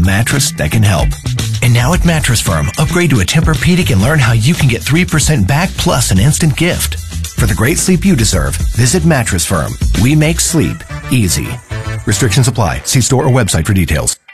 mattress that can help. And now at Mattress Firm, upgrade to a Tempur-Pedic and learn how you can get 3% back plus an instant gift. For the great sleep you deserve, visit Mattress Firm. We make sleep easy. Restrictions apply. See store or website for details.